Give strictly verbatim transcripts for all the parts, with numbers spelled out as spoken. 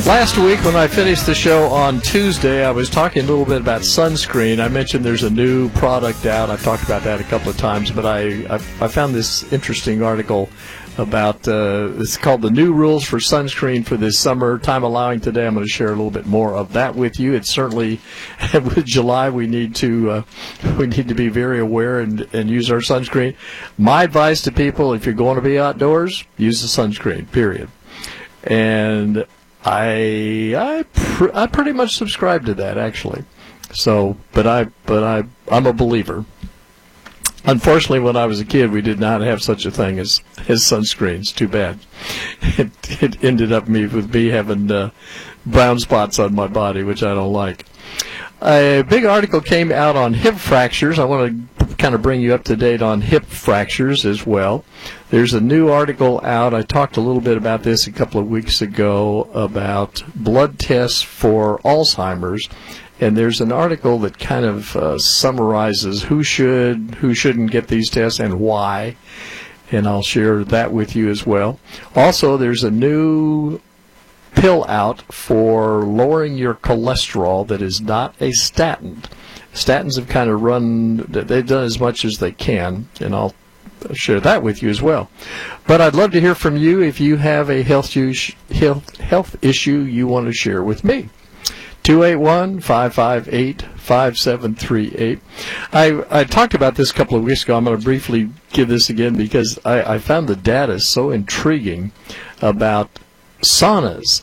Last week when I finished the show on Tuesday, I was talking a little bit about sunscreen. I mentioned there's a new product out. I've talked about that a couple of times, but I, I, I found this interesting article about, uh, it's called The New Rules for Sunscreen for this summer. Time allowing today, I'm going to share a little bit more of that with you. It's certainly, with July, we need to uh, we need to be very aware and, and use our sunscreen. My advice to people, if you're going to be outdoors, use the sunscreen, period. And I I pr I pretty much subscribe to that, actually. So, but I but I I'm a believer. Unfortunately, when I was a kid, we did not have such a thing as as sunscreens. Too bad. It it ended up me with me having uh, brown spots on my body, which I don't like. A big article came out on hip fractures. I want to kind of bring you up to date on hip fractures as well. There's a new article out. I talked a little bit about this a couple of weeks ago about blood tests for Alzheimer's. And there's an article that kind of uh, summarizes who should, who shouldn't get these tests and why. And I'll share that with you as well. Also, there's a new pill out for lowering your cholesterol that is not a statin. Statins have kind of run, they've done as much as they can, and I'll share that with you as well. But I'd love to hear from you if you have a health, use, health, health issue you want to share with me. two eight one, five five eight, five seven three eight. I, I talked about this a couple of weeks ago. I'm going to briefly give this again because I, I found the data so intriguing about saunas.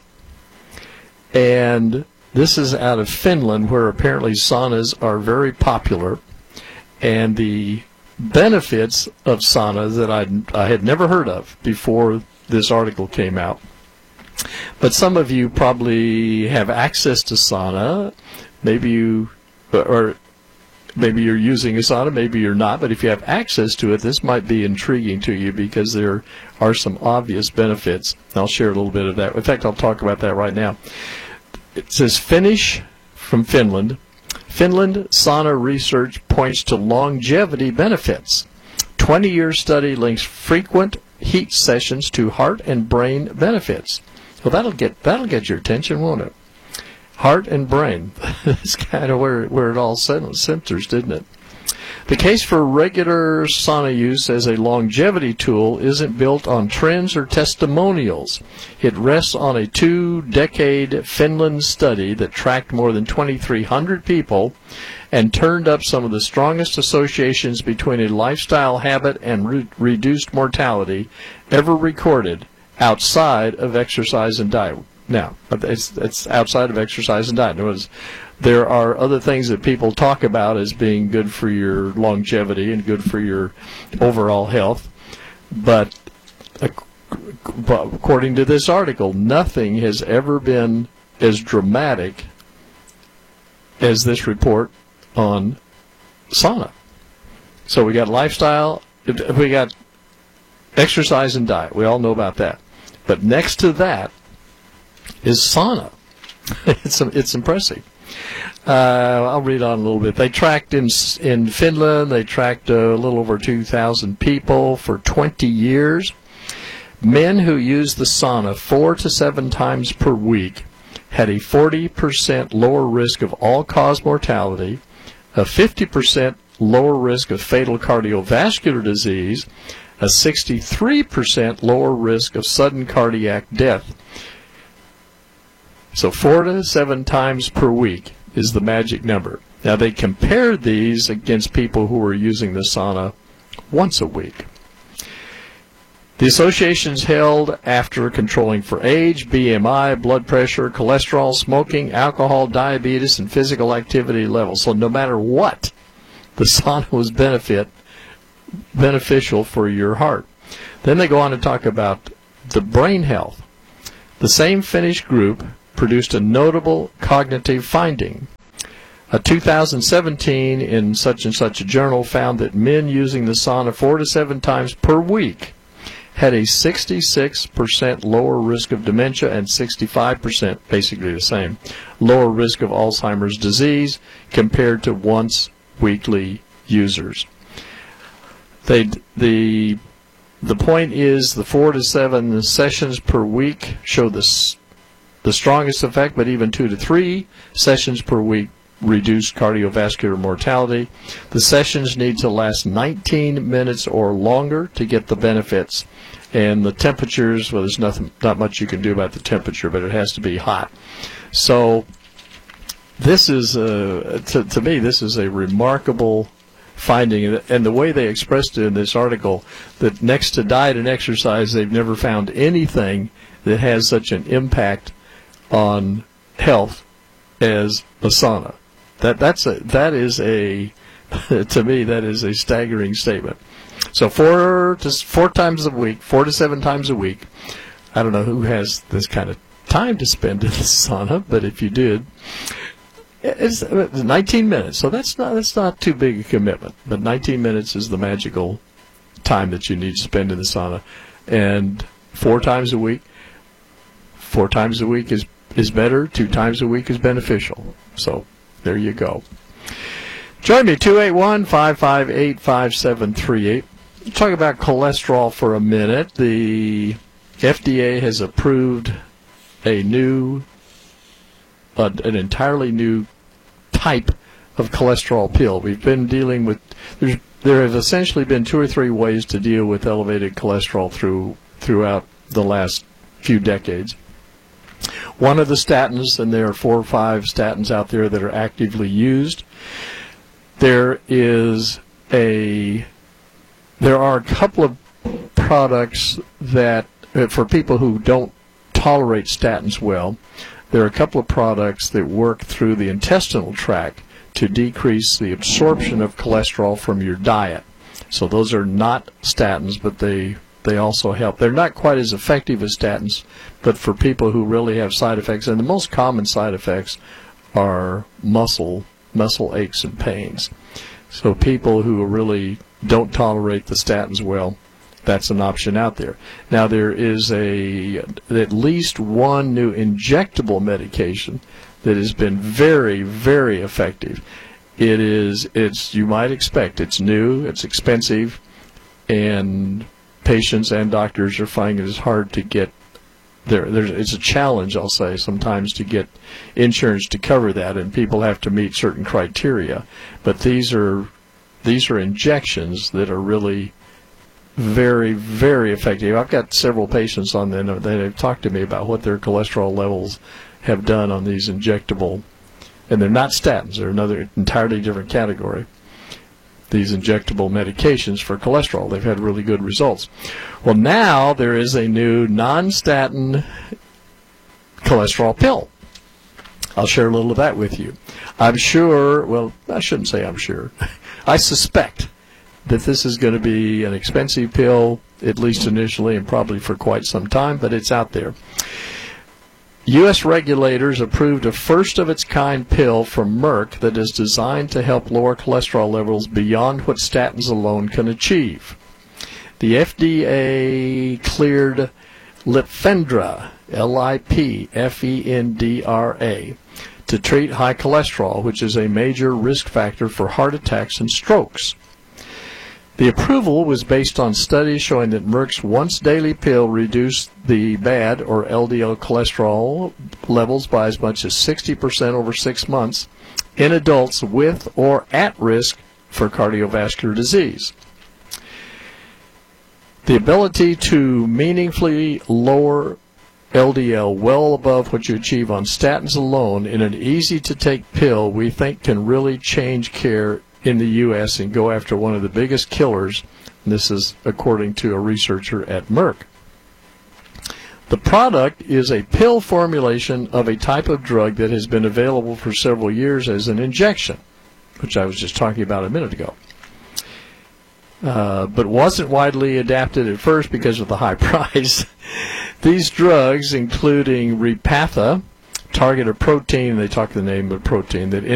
And this is out of Finland, where apparently saunas are very popular. And the benefits of saunas that I, I had never heard of before this article came out. But some of you probably have access to sauna. Maybe you, or maybe you're using a sauna, maybe you're not. But if you have access to it, this might be intriguing to you because there are some obvious benefits. I'll share a little bit of that. In fact, I'll talk about that right now. It says Finnish from Finland. Finland sauna research points to longevity benefits. twenty-year study links frequent heat sessions to heart and brain benefits. Well, that'll get that'll get your attention, won't it? Heart and brain. That's kind of where where it all centers, didn't it? The case for regular sauna use as a longevity tool isn't built on trends or testimonials. It rests on a two-decade Finland study that tracked more than twenty-three hundred people and turned up some of the strongest associations between a lifestyle habit and re reduced mortality ever recorded outside of exercise and diet. Now, it's, it's outside of exercise and diet. In other words, there are other things that people talk about as being good for your longevity and good for your overall health. But according to this article, nothing has ever been as dramatic as this report on sauna. So we got lifestyle, we got exercise and diet. We all know about that. But next to that is sauna. it's it's impressive. Uh, I'll read on a little bit. They tracked in in Finland. They tracked a little over two thousand people for twenty years. Men who used the sauna four to seven times per week had a forty percent lower risk of all-cause mortality, a fifty percent lower risk of fatal cardiovascular disease, a sixty-three percent lower risk of sudden cardiac death. So four to seven times per week is the magic number. Now they compared these against people who were using the sauna once a week. The associations held after controlling for age, B M I, blood pressure, cholesterol, smoking, alcohol, diabetes, and physical activity levels. So no matter what, the sauna was benefit beneficial for your heart. Then they go on to talk about the brain health. The same Finnish group produced a notable cognitive finding. A two thousand seventeen in such and such a journal found that men using the sauna four to seven times per week had a sixty-six percent lower risk of dementia and sixty-five percent, basically the same, lower risk of Alzheimer's disease compared to once weekly users. They, the, the point is the four to seven sessions per week show the the strongest effect, but even two to three sessions per week reduce cardiovascular mortality. The sessions need to last nineteen minutes or longer to get the benefits. And the temperatures, well, there's nothing, not much you can do about the temperature, but it has to be hot. So this is, uh, to, to me, this is a remarkable finding. And the way they expressed it in this article, that next to diet and exercise, they've never found anything that has such an impact on health as a sauna. That that's a that is a to me that is a staggering statement. So four to four times a week, four to seven times a week. I don't know who has this kind of time to spend in the sauna, but if you did, it's nineteen minutes. So that's not that's not too big a commitment. But nineteen minutes is the magical time that you need to spend in the sauna, and four times a week. Four times a week is is better. Two times a week is beneficial. So there you go. Join me, two eight one, five five eight, five seven three eight. Talk about cholesterol for a minute. The F D A has approved a new, uh, an entirely new type of cholesterol pill. We've been dealing with, there's, there have essentially been two or three ways to deal with elevated cholesterol through throughout the last few decades. One of the statins, and there are four or five statins out there that are actively used. There is a, there are a couple of products that, uh, for people who don't tolerate statins well, there are a couple of products that work through the intestinal tract to decrease the absorption of cholesterol from your diet. So those are not statins, but they they also help. They're not quite as effective as statins, but for people who really have side effects, and the most common side effects are muscle muscle aches and pains. So people who really don't tolerate the statins well, that's an option out there. Now there is a at least one new injectable medication that has been very, very effective. It is, it's, you might expect, it's new, it's expensive, and patients and doctors are finding it is hard to get there. There's, it's a challenge, I'll say, sometimes to get insurance to cover that, and people have to meet certain criteria. But these are these are injections that are really very, very effective. I've got several patients on them that have talked to me about what their cholesterol levels have done on these injectable, and they're not statins, they're another entirely different category. These injectable medications for cholesterol, they've had really good results. Well, now there is a new non-statin cholesterol pill. I'll share a little of that with you. I'm sure, well, I shouldn't say I'm sure. I suspect that this is going to be an expensive pill, at least initially, and probably for quite some time, but it's out there. U S regulators approved a first-of-its-kind pill from Merck that is designed to help lower cholesterol levels beyond what statins alone can achieve. The F D A cleared Lipfendra, L I P F E N D R A, to treat high cholesterol, which is a major risk factor for heart attacks and strokes. The approval was based on studies showing that Merck's once-daily pill reduced the bad, or L D L cholesterol, levels by as much as sixty percent over six months in adults with or at risk for cardiovascular disease. The ability to meaningfully lower L D L well above what you achieve on statins alone in an easy-to-take pill, we think can really change care in the U S and go after one of the biggest killers. And this is according to a researcher at Merck. The product is a pill formulation of a type of drug that has been available for several years as an injection, which I was just talking about a minute ago, uh, but wasn't widely adapted at first because of the high price. These drugs, including Repatha, target a protein, they talk the name of protein, that